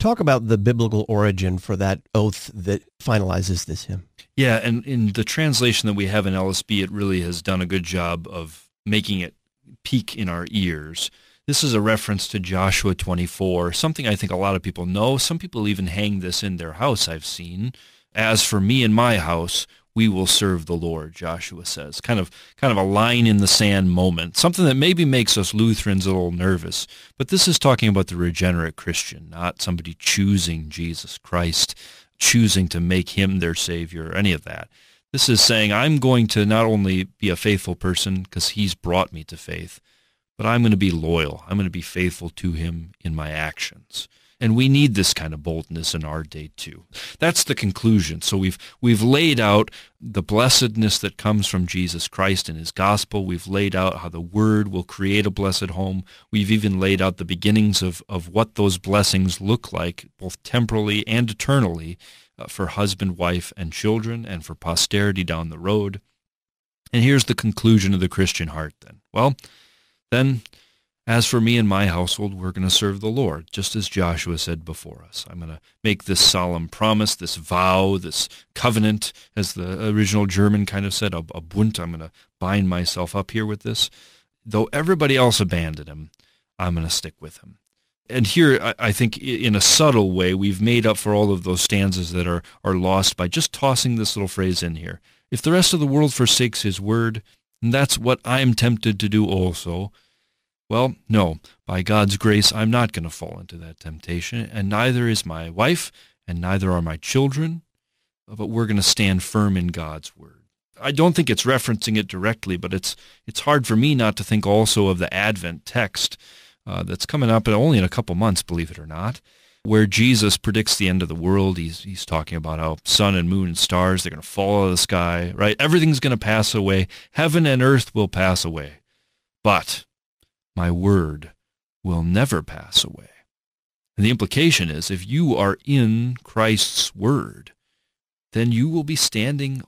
Talk about the biblical origin for that oath that finalizes this hymn. Yeah, and in the translation that we have in LSB, it really has done a good job of making it peak in our ears. This is a reference to Joshua 24, something I think a lot of people know. Some people even hang this in their house, I've seen. As for me and my house, we will serve the Lord, Joshua says. Kind of a line in the sand moment, something that maybe makes us Lutherans a little nervous. But this is talking about the regenerate Christian, not somebody choosing Jesus Christ, choosing to make him their Savior, or any of that. This is saying, I'm going to not only be a faithful person because he's brought me to faith, but I'm going to be loyal. I'm going to be faithful to him in my actions. And we need this kind of boldness in our day too. That's the conclusion. So we've laid out the blessedness that comes from Jesus Christ and his gospel. We've laid out how the word will create a blessed home. We've even laid out the beginnings of what those blessings look like, both temporally and eternally, for husband, wife, and children, and for posterity down the road. And here's the conclusion of the Christian heart then. Well, then, as for me and my household, we're going to serve the Lord, just as Joshua said before us. I'm going to make this solemn promise, this vow, this covenant, as the original German kind of said, a Bund. I'm going to bind myself up here with this. Though everybody else abandoned him, I'm going to stick with him. And here, I think, in a subtle way, we've made up for all of those stanzas that are lost by just tossing this little phrase in here. If the rest of the world forsakes his word, and that's what I'm tempted to do also, well, no, by God's grace, I'm not going to fall into that temptation, and neither is my wife, and neither are my children, but we're going to stand firm in God's word. I don't think it's referencing it directly, but it's hard for me not to think also of the Advent text that's coming up only in a couple months, believe it or not, where Jesus predicts the end of the world. He's talking about how sun and moon and stars, they're going to fall out of the sky, right? Everything's going to pass away. Heaven and earth will pass away. But my word will never pass away. And the implication is, if you are in Christ's word, then you will be standing